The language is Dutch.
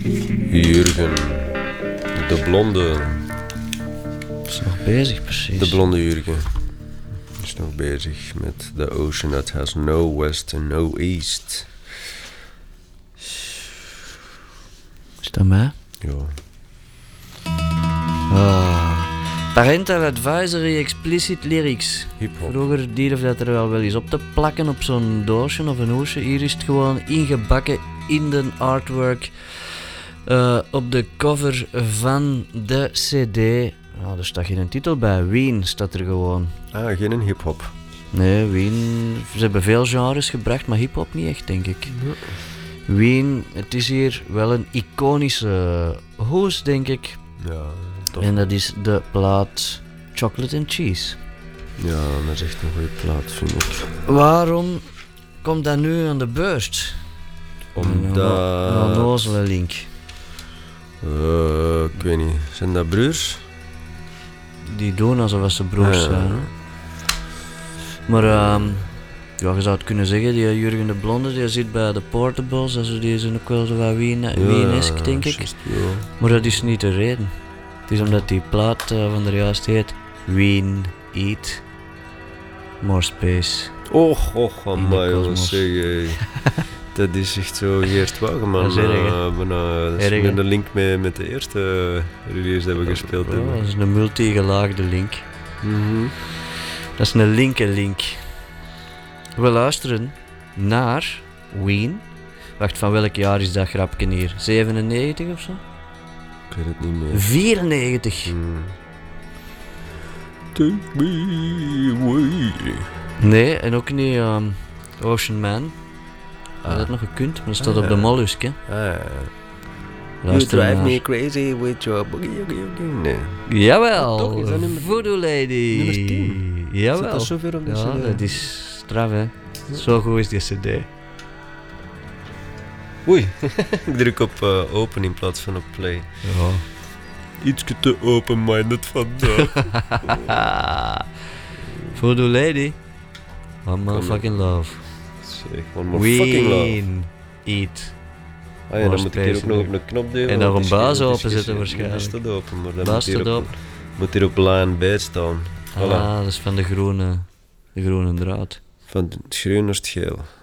Jurgen. De blonde. Is nog bezig, precies. De blonde Jurgen. Is nog bezig met The Ocean That Has No West and No East. Is dat mij? Ja. Parental Advisory Explicit Lyrics. Hip-hop. Vroeger durfde dat er wel eens op te plakken op zo'n doosje of een hoesje. Hier is het gewoon ingebakken in de artwork. Op de cover van de CD. Nou, er staat geen titel bij. Wien staat er gewoon. Ah, geen hip-hop. Nee, Wien. Ze hebben veel genres gebracht, maar hip-hop niet echt, denk ik. Ja. Wien, het is hier wel een iconische hoes, denk ik. Ja, tof. En dat is de plaat Chocolate and Cheese. Ja, dat is echt een goede plaat, vind ik. Waarom komt dat nu aan de beurs? Omdat... Een onnozele link. Ik weet niet. Zijn dat broers? Die doen alsof ze broers Ja. zijn. Hè? Maar ja, je zou het kunnen zeggen, die Jurgen de Blonde, die zit bij de Portables. Also die zijn ook wel zo wat Wienesk, denk ik. Just, ja. Maar dat is niet de reden. Het is omdat die plaat van de juist heet Wien Eat More Space. Och, amai, In de jongens, kosmos. zeg je. Dat is echt zo eerst wagen, man. Dat is erg, hè? Dat is Erg, met hè? een link met de eerste release dat we gespeeld Ja, hebben. dat is een multigelaagde link. Mhm. Dat is een link. We luisteren naar Wien. Wacht, van welk jaar is dat grapje hier? 97 of zo? Ik weet het niet meer. 94. Take me away. Nee, en ook niet Ocean Man. Had dat nog gekund, maar dat staat op de mollusk, hè. You Luister drive naar. me crazy with your boogie. Nee. Jawel, Toch, is dat nummer- Voodoo Lady. nummer 10? Jawel. Zit dat zoveel op de Ja, CD? dat is straf, hè. Zo goed is die CD. Oei, ik druk op open in plaats van op play. Ja. Iets te open-minded vandaag. Voodoo Lady. One more Kom, fucking love. Zeg, one more fucking love. Ween Eat. Ah ja, dan more moet ik hier ook space, nog op een knop duwen. En want nog het een is baas geen- het is openzetten geen- waarschijnlijk. Het staat open, maar dan Baas moet hier, staat op, moet hier op lijn bij staan. Voilà. Ah, dat is van de groene draad. Van het groen naar het geel.